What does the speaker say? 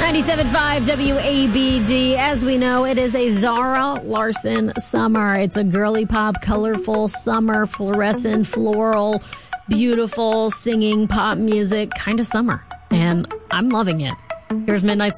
97.5 WABD. As we know, it is a Zara Larsson summer. It's a girly pop, colorful summer, fluorescent, floral, beautiful, singing pop music kind of summer. And I'm loving it. Here's Midnight